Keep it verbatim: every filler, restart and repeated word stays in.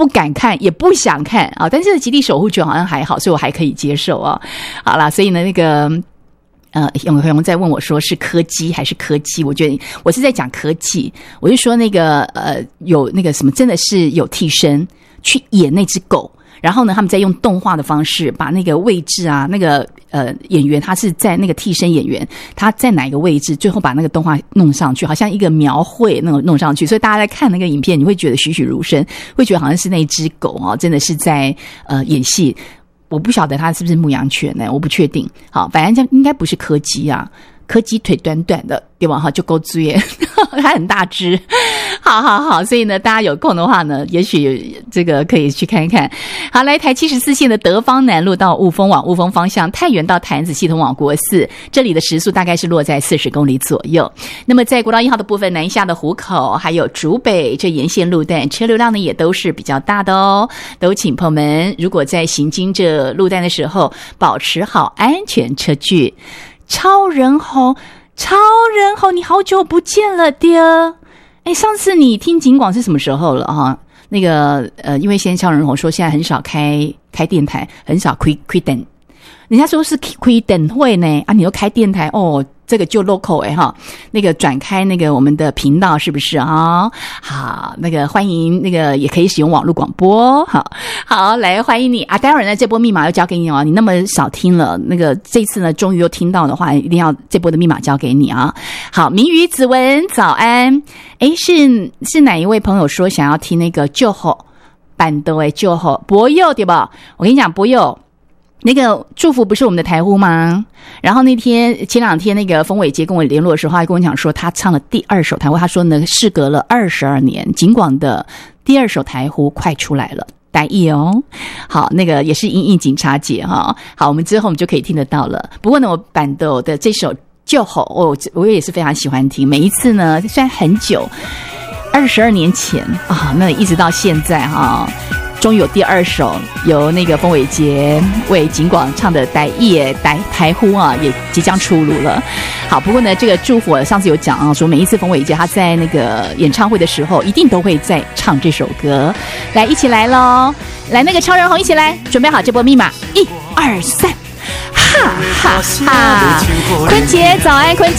不敢看也不想看啊，但是极地守护犬好像还好，所以我还可以接受啊。好啦，所以呢那个呃，永恒在问我说是柯基还是柯基？我觉得我是在讲科技，我是说那个呃，有那个什么，真的是有替身去演那只狗，然后呢，他们再用动画的方式把那个位置啊，那个呃演员他是在那个替身演员他在哪一个位置，最后把那个动画弄上去，好像一个描绘那种弄上去，所以大家在看那个影片，你会觉得栩栩如生，会觉得好像是那只狗哦，真的是在呃演戏。我不晓得它是不是牧羊犬呢，我不确定。好，反正这应该不是柯基啊，柯基腿短短的，对吧？哈，就够追，它很大只。好好好，所以呢，大家有空的话呢，也许这个可以去看看。好，来台七十四线的德芳南路到雾峰往雾峰方向，太原到潭子系统往国四，这里的时速大概是落在四十公里左右。那么在国道一号的部分，南下的湖口还有竹北这沿线路段，车流量呢也都是比较大的哦。都请朋友们，如果在行经这路段的时候，保持好安全车距。超人猴，超人猴，你好久不见了爹！哎，上次你听警广是什么时候了哈？那个呃，因为现在超人猴说现在很少开开电台，很少开开灯，人家说是开灯会呢啊，你又开电台哦。这个就 local 哎哈，那个转开那个我们的频道是不是啊？好，那个欢迎那个也可以使用网络广播，好，好来欢迎你啊！待会儿呢这波密码要交给你哦，你那么少听了，那个这次呢终于又听到的话，一定要这波的密码交给你啊！好，明宇子文早安，诶是是哪一位朋友说想要听那个旧后版的诶旧后博佑对吧？我跟你讲博佑。那个祝福不是我们的台呼吗？然后那天前两天那个冯伟杰跟我联络的时候，他跟我讲说他唱了第二首台呼，他说呢事隔了二十二年，警广的第二首台呼快出来了，台语哦。好，那个也是因应警察节哈。好，我们之后我们就可以听得到了。不过呢，我版的的这首就好，我我也是非常喜欢听。每一次呢，虽然很久，二十二年前啊，那一直到现在哈。终于有第二首由那个冯伟杰为警广唱的台语台台呼啊，也即将出炉了。好，不过呢，这个祝福我上次有讲啊，说每一次冯伟杰他在那个演唱会的时候，一定都会在唱这首歌。来，一起来咯，来那个超人红，一起来，准备好这波密码，一二三，哈哈哈！坤杰早安，坤杰。